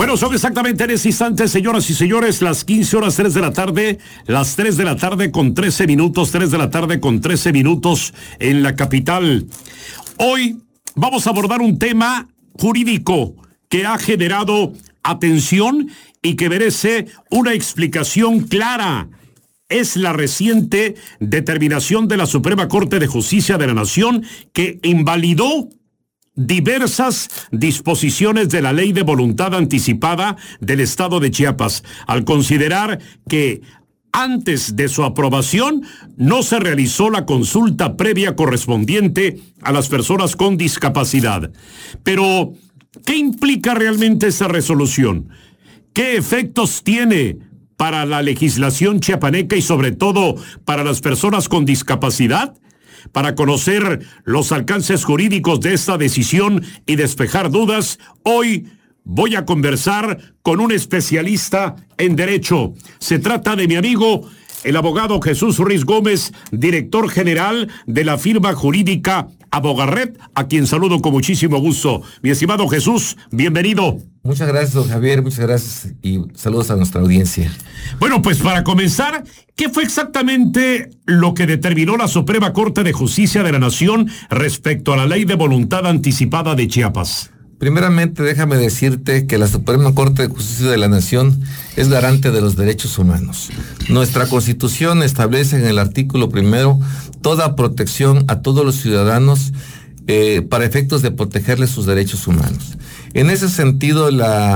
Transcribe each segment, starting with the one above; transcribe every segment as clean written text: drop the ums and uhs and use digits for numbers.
Bueno, son exactamente en ese instante, señoras y señores, las 15 horas 3 de la tarde, las 3 de la tarde con 13 minutos, 3 de la tarde con 13 minutos en la capital. Hoy vamos a abordar un tema jurídico que ha generado atención y que merece una explicación clara. Es la reciente determinación de la Suprema Corte de Justicia de la Nación que invalidó diversas disposiciones de la Ley de Voluntad Anticipada del Estado de Chiapas, al considerar que antes de su aprobación no se realizó la consulta previa correspondiente a las personas con discapacidad. Pero, ¿qué implica realmente esa resolución? ¿Qué efectos tiene para la legislación chiapaneca y sobre todo para las personas con discapacidad? Para conocer los alcances jurídicos de esta decisión y despejar dudas, hoy voy a conversar con un especialista en derecho. Se trata de mi amigo, el abogado Jesús Ruiz Gómez, director general de la firma jurídica Abogarret, a quien saludo con muchísimo gusto. Mi estimado Jesús, bienvenido. Muchas gracias, don Javier, muchas gracias y saludos a nuestra audiencia. Bueno, pues para comenzar, ¿qué fue exactamente lo que determinó la Suprema Corte de Justicia de la Nación respecto a la Ley de Voluntad Anticipada de Chiapas? Primeramente, déjame decirte que la Suprema Corte de Justicia de la Nación es garante de los derechos humanos. Nuestra Constitución establece en el artículo 1 toda protección a todos los ciudadanos para efectos de protegerles sus derechos humanos. En ese sentido,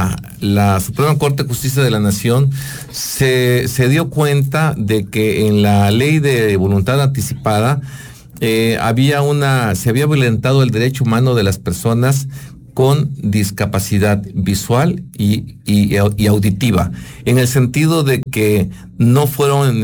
la Suprema Corte de Justicia de la Nación se dio cuenta de que en la Ley de Voluntad Anticipada se había violentado el derecho humano de las personas con discapacidad visual y auditiva, en el sentido de que no fueron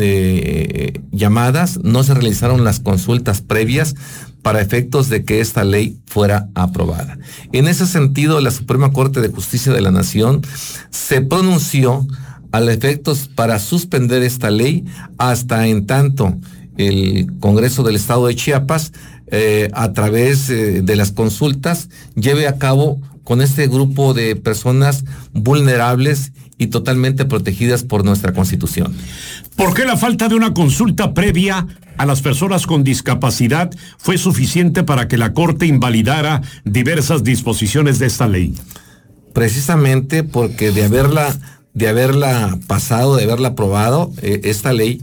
llamadas, no se realizaron las consultas previas para efectos de que esta ley fuera aprobada. En ese sentido, la Suprema Corte de Justicia de la Nación se pronunció a los efectos para suspender esta ley hasta en tanto el Congreso del Estado de Chiapas, a través de las consultas, lleve a cabo con este grupo de personas vulnerables y totalmente protegidas por nuestra Constitución. ¿Por qué la falta de una consulta previa a las personas con discapacidad fue suficiente para que la Corte invalidara diversas disposiciones de esta ley? Precisamente porque de haberla pasado, de haberla aprobado, esta ley,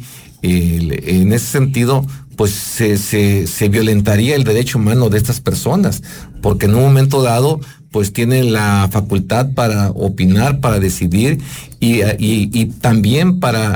en ese sentido, pues se violentaría el derecho humano de estas personas, porque en un momento dado pues tienen la facultad para opinar, para decidir y también para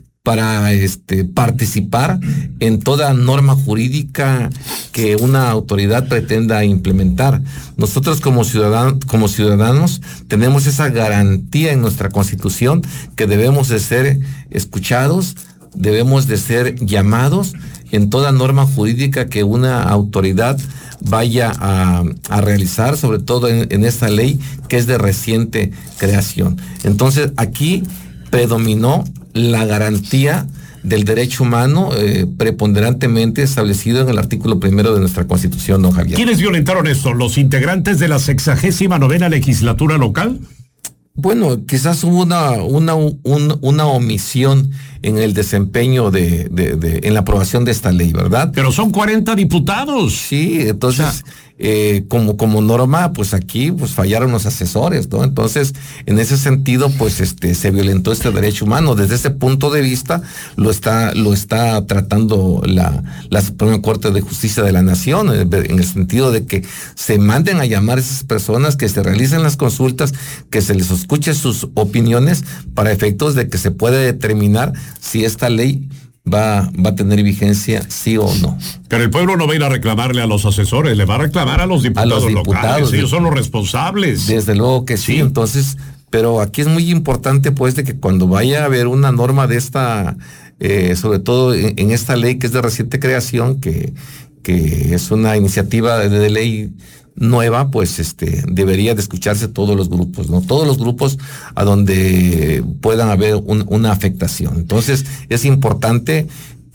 participar en toda norma jurídica que una autoridad pretenda implementar. Nosotros como ciudadanos tenemos esa garantía en nuestra Constitución que debemos de ser escuchados, debemos de ser llamados en toda norma jurídica que una autoridad vaya a realizar, sobre todo en esta ley que es de reciente creación. Entonces, aquí predominó la garantía del derecho humano preponderantemente establecido en el artículo 1 de nuestra Constitución, don Javier. ¿Quiénes violentaron esto? ¿Los integrantes de la 69ª legislatura local? Bueno, quizás hubo una omisión en el desempeño en la aprobación de esta ley, ¿verdad? Pero son 40 diputados. Sí, entonces, como norma, pues aquí pues fallaron los asesores, ¿no? Entonces, en ese sentido, pues se violentó este derecho humano. Desde ese punto de vista, lo está tratando la Suprema Corte de Justicia de la Nación, en el sentido de que se manden a llamar a esas personas, que se realicen las consultas, que se les escuche sus opiniones para efectos de que se pueda determinar si esta ley va a tener vigencia, sí o no. Pero el pueblo no va a ir a reclamarle a los asesores, le va a reclamar a los diputados locales, ellos son los responsables. Desde luego que sí, entonces, pero aquí es muy importante pues de que cuando vaya a haber una norma de esta, sobre todo en esta ley que es de reciente creación, que es una iniciativa de ley nueva, pues debería de escucharse todos los grupos, ¿no? Todos los grupos a donde puedan haber una afectación. Entonces, es importante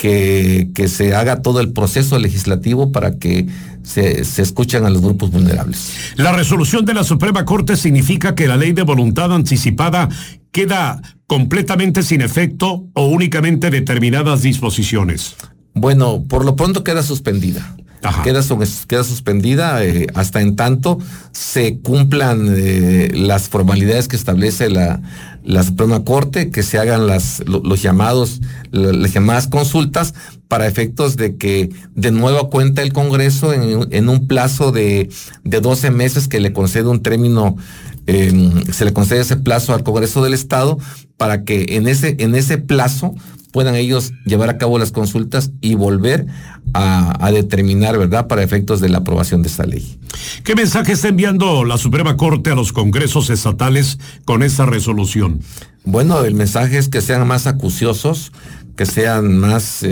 que se haga todo el proceso legislativo para que se escuchen a los grupos vulnerables. La resolución de la Suprema Corte significa que la ley de voluntad anticipada queda completamente sin efecto o únicamente determinadas disposiciones. Bueno, por lo pronto queda suspendida. Queda suspendida hasta en tanto se cumplan las formalidades que establece la Suprema Corte, que se hagan las llamadas consultas para efectos de que de nueva cuenta el Congreso en un plazo de 12 meses que le concede un término, se le concede ese plazo al Congreso del Estado para que en ese plazo puedan ellos llevar a cabo las consultas y volver a determinar, ¿verdad?, para efectos de la aprobación de esta ley. ¿Qué mensaje está enviando la Suprema Corte a los congresos estatales con esta resolución? Bueno, el mensaje es que sean más acuciosos, que sean más,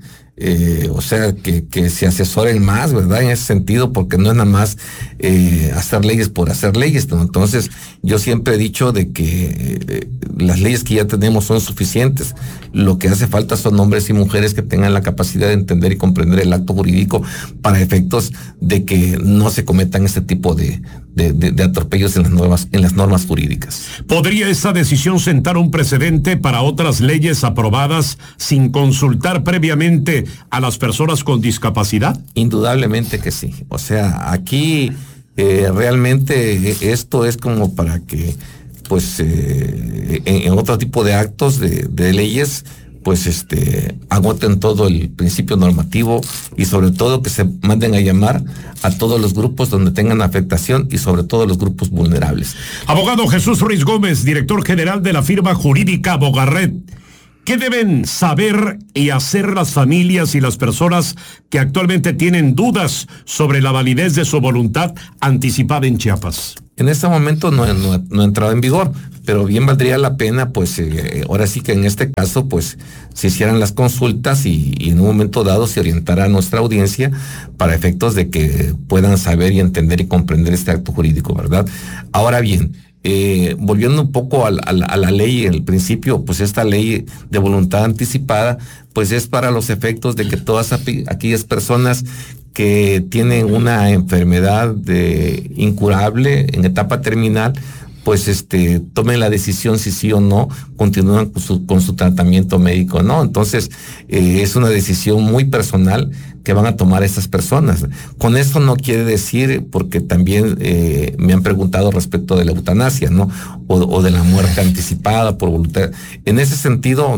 que se asesoren más, ¿verdad?, en ese sentido, porque no es nada más hacer leyes por hacer leyes, ¿no? Entonces, yo siempre he dicho de que las leyes que ya tenemos son suficientes. Lo que hace falta son hombres y mujeres que tengan la capacidad de entender y comprender el acto jurídico para efectos de que no se cometan este tipo de atropellos en las normas jurídicas. ¿Podría esta decisión sentar un precedente para otras leyes aprobadas sin consultar previamente a las personas con discapacidad? Indudablemente que sí. O sea, aquí realmente esto es como para que pues en otro tipo de actos de leyes pues agoten todo el principio normativo y sobre todo que se manden a llamar a todos los grupos donde tengan afectación y sobre todo los grupos vulnerables. Abogado Jesús Ruiz Gómez, director general de la firma jurídica Bogarret. ¿Qué deben saber y hacer las familias y las personas que actualmente tienen dudas sobre la validez de su voluntad anticipada en Chiapas? En este momento no ha entrado en vigor, pero bien valdría la pena, pues ahora sí que en este caso, pues se hicieran las consultas y en un momento dado se orientara a nuestra audiencia para efectos de que puedan saber y entender y comprender este acto jurídico, ¿verdad? Ahora bien, volviendo un poco a la ley, en el principio, pues esta ley de voluntad anticipada, pues es para los efectos de que todas aquellas personas que tienen una enfermedad incurable en etapa terminal, pues tomen la decisión si sí o no continúan con su tratamiento médico, ¿no? Entonces, es una decisión muy personal que van a tomar estas personas. Con esto no quiere decir, porque también me han preguntado respecto de la eutanasia, ¿no? O de la muerte anticipada por voluntad. En ese sentido,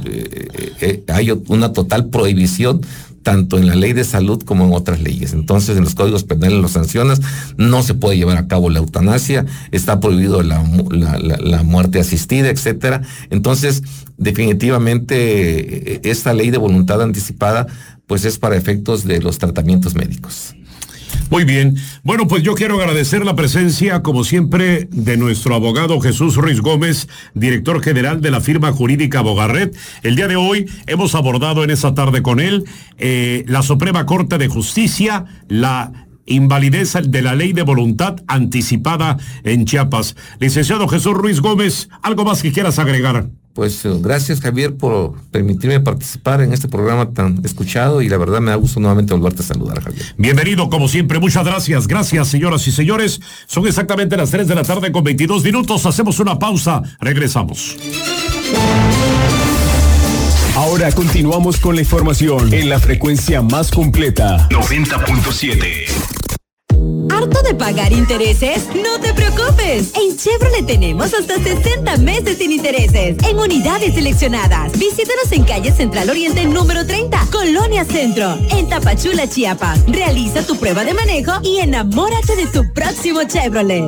hay una total prohibición tanto en la ley de salud como en otras leyes. Entonces, en los códigos penales los sancionas, no se puede llevar a cabo la eutanasia, está prohibido la muerte asistida, etcétera. Entonces, definitivamente, esta ley de voluntad anticipada, pues es para efectos de los tratamientos médicos. Muy bien. Bueno, pues yo quiero agradecer la presencia, como siempre, de nuestro abogado Jesús Ruiz Gómez, director general de la firma jurídica Bogarret. El día de hoy hemos abordado en esta tarde con él la Suprema Corte de Justicia, la invalidez de la ley de voluntad anticipada en Chiapas. Licenciado Jesús Ruiz Gómez, ¿algo más que quieras agregar? Pues gracias, Javier, por permitirme participar en este programa tan escuchado y la verdad me da gusto nuevamente volverte a saludar, Javier. Bienvenido, como siempre, muchas gracias. Gracias, señoras y señores. Son exactamente las 3 de la tarde con 22 minutos. Hacemos una pausa. Regresamos. Ahora continuamos con la información en la frecuencia más completa. 90.7. ¿Harto de pagar intereses? No te preocupes. En Chevrolet tenemos hasta 60 meses sin intereses en unidades seleccionadas. Visítanos en calle Central Oriente número 30, Colonia Centro, en Tapachula, Chiapas. Realiza tu prueba de manejo y enamórate de tu próximo Chevrolet.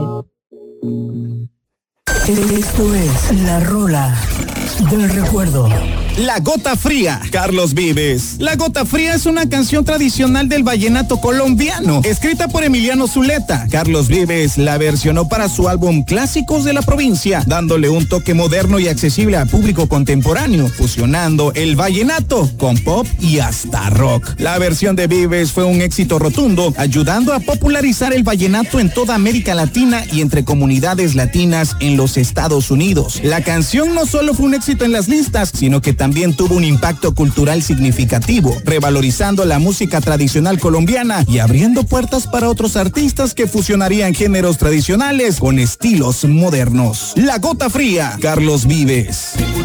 Esto es La Rola del Recuerdo. La Gota Fría, Carlos Vives. La Gota Fría es una canción tradicional del vallenato colombiano, escrita por Emiliano Zuleta. Carlos Vives la versionó para su álbum Clásicos de la Provincia, dándole un toque moderno y accesible al público contemporáneo, fusionando el vallenato con pop y hasta rock. La versión de Vives fue un éxito rotundo, ayudando a popularizar el vallenato en toda América Latina y entre comunidades latinas en los Estados Unidos. La canción no solo fue un éxito en las listas, sino que también tuvo un impacto cultural significativo, revalorizando la música tradicional colombiana y abriendo puertas para otros artistas que fusionarían géneros tradicionales con estilos modernos. La Gota Fría, Carlos Vives.